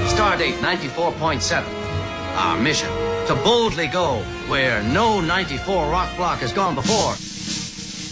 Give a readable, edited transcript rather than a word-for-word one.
Stardate 94.7. Our mission, to boldly go where no 94 rock block has gone before.